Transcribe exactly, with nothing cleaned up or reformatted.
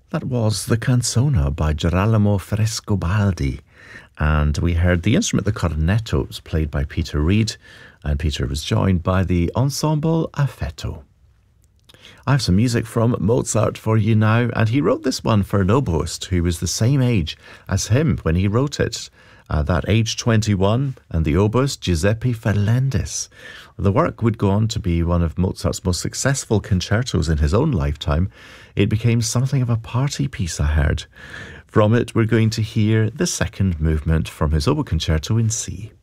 That was the Canzona by Girolamo Frescobaldi, and we heard the instrument, the cornetto, was played by Peter Reed, and Peter was joined by the Ensemble Affetto. I have some music from Mozart for you now, and he wrote this one for an oboist who was the same age as him when he wrote it. Uh, that age twenty-one, and the oboist Giuseppe Ferlendis. The work would go on to be one of Mozart's most successful concertos in his own lifetime. It became something of a party piece, I heard. From it, we're going to hear the second movement from his oboe concerto in C.